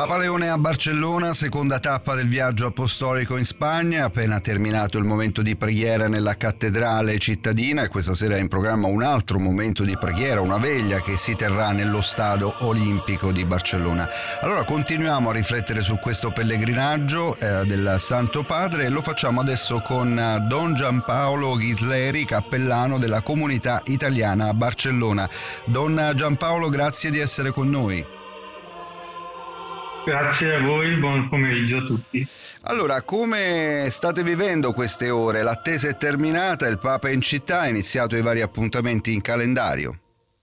Papa Leone a Barcellona, seconda tappa del viaggio apostolico in Spagna, appena terminato il momento di preghiera nella cattedrale cittadina e questa sera è in programma un altro momento di preghiera, una veglia che si terrà nello stadio olimpico di Barcellona. Allora continuiamo a riflettere su questo pellegrinaggio del Santo Padre e lo facciamo adesso con Don Giampaolo Ghisleri, cappellano della comunità italiana a Barcellona. Don Giampaolo, grazie di essere con noi. Grazie a voi, buon pomeriggio a tutti. Allora, come state vivendo queste ore? L'attesa è terminata, il Papa è in città, ha iniziato i vari appuntamenti in calendario.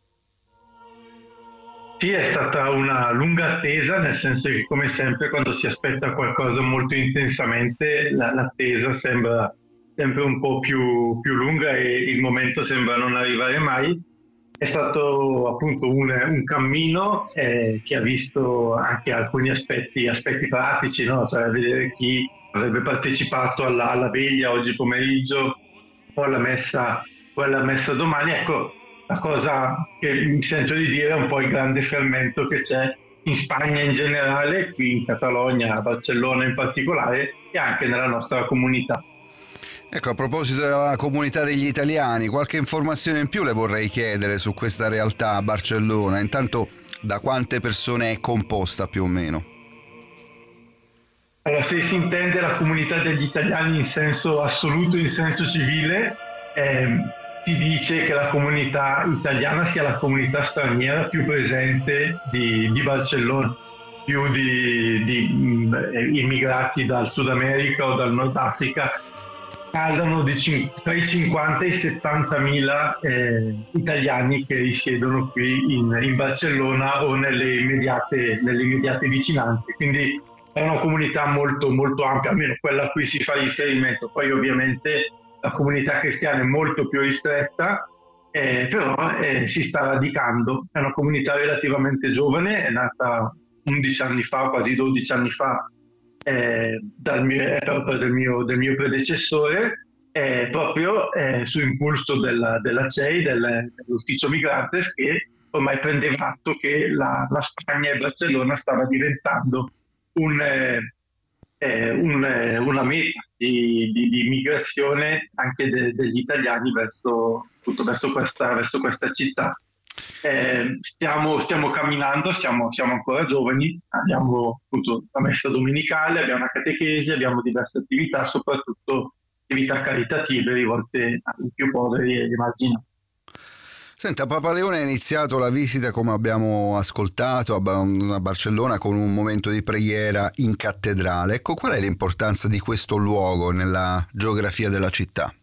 Sì, è stata una lunga attesa, nel senso che come sempre quando si aspetta qualcosa molto intensamente l'attesa sembra sempre un po' più lunga e il momento sembra non arrivare mai. È stato appunto un cammino che ha visto anche alcuni aspetti pratici, no? Cioè vedere chi avrebbe partecipato alla veglia oggi pomeriggio o alla messa domani. Ecco, la cosa che mi sento di dire è un po' il grande fermento che c'è in Spagna in generale, qui in Catalogna, a Barcellona in particolare e anche nella nostra comunità. Ecco, a proposito della comunità degli italiani, qualche informazione in più le vorrei chiedere su questa realtà a Barcellona. Intanto, da quante persone è composta più o meno? Allora, se si intende la comunità degli italiani in senso assoluto, in senso civile, si dice che la comunità italiana sia la comunità straniera più presente di Barcellona, più di immigrati dal Sud America o dal Nord Africa. Parlano tra i 50 e i 70.000 italiani che risiedono qui in Barcellona o nelle immediate vicinanze, quindi è una comunità molto, molto ampia, almeno quella a cui si fa riferimento. Poi ovviamente la comunità cristiana è molto più ristretta, però si sta radicando. È una comunità relativamente giovane, è nata 11 anni fa, quasi 12 anni fa, del mio predecessore, proprio su impulso della CEI, dell'ufficio Migrantes, che ormai prendeva atto che la Spagna e Barcellona stava diventando una meta di migrazione anche degli italiani verso questa città. Stiamo camminando, siamo ancora giovani, abbiamo appunto la messa domenicale, abbiamo una catechesi, abbiamo diverse attività, soprattutto attività caritative rivolte ai più poveri e agli emarginati. Senta, Papa Leone ha iniziato la visita, come abbiamo ascoltato, a Barcellona con un momento di preghiera in cattedrale. Ecco, qual è l'importanza di questo luogo nella geografia della città?